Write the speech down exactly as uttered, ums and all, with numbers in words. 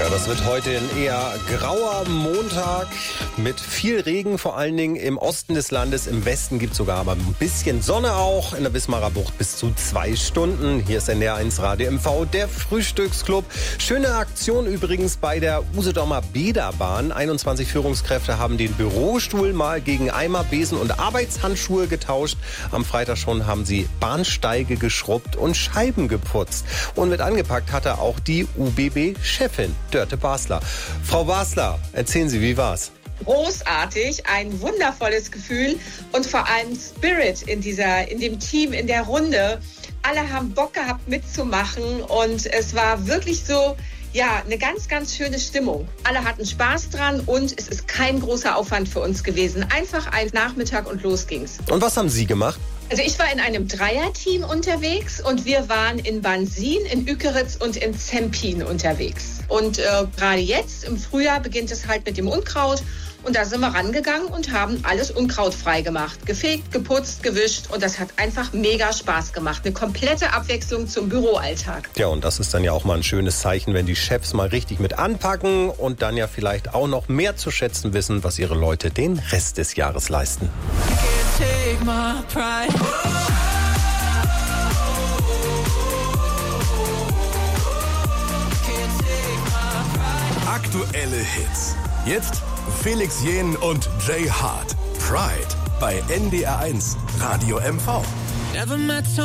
Ja, das wird heute ein eher grauer Montag mit viel Regen, vor allen Dingen im Osten des Landes. Im Westen gibt es sogar aber ein bisschen Sonne auch. In der Wismarer Bucht bis zu zwei Stunden. Hier ist N D R eins Radio M V, der Frühstücksclub. Schöne Aktion übrigens bei der Usedomer Bäderbahn. einundzwanzig Führungskräfte haben den Bürostuhl mal gegen Eimer, Besen und Arbeitshandschuhe getauscht. Am Freitag schon haben sie Bahnsteige geschrubbt und Scheiben geputzt. Und mit angepackt hatte auch die U B B-Chefin. Dörte Basler. Frau Basler, erzählen Sie, wie war's? Großartig, ein wundervolles Gefühl und vor allem Spirit in dieser, in dem Team, in der Runde. Alle haben Bock gehabt mitzumachen und es war wirklich so, ja, eine ganz, ganz schöne Stimmung. Alle hatten Spaß dran und es ist kein großer Aufwand für uns gewesen. Einfach ein Nachmittag und los ging's. Und was haben Sie gemacht? Also ich war in einem Dreierteam unterwegs und wir waren in Bansin, in Ükeritz und in Zempin unterwegs. Und äh, gerade jetzt im Frühjahr beginnt es halt mit dem Unkraut und da sind wir rangegangen und haben alles unkrautfrei gemacht. Gefegt, geputzt, gewischt und das hat einfach mega Spaß gemacht. Eine komplette Abwechslung zum Büroalltag. Ja, und das ist dann ja auch mal ein schönes Zeichen, wenn die Chefs mal richtig mit anpacken und dann ja vielleicht auch noch mehr zu schätzen wissen, was ihre Leute den Rest des Jahres leisten. Take my pride. Aktuelle Hits. Jetzt Felix Jähn und Jay Hart. Pride bei N D R eins Radio M V. Never met